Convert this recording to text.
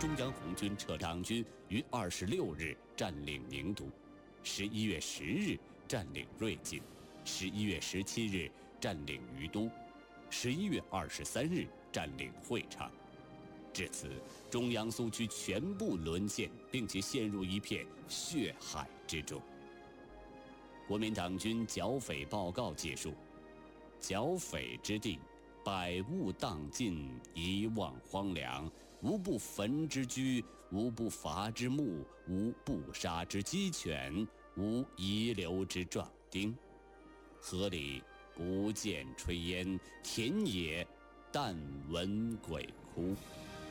中央红军撤党军于26日占领宁都，11月10日占领瑞金，11月17日占领于都，11月23日占领会昌。至此，中央苏区全部沦陷，并且陷入一片血海之中。国民党军剿匪报告记述：剿匪之地，百物荡尽，一望荒凉，无不焚之居，无不伐之木，无不杀之鸡犬，无遗留之壮丁。河里不见炊烟，田野但闻鬼哭。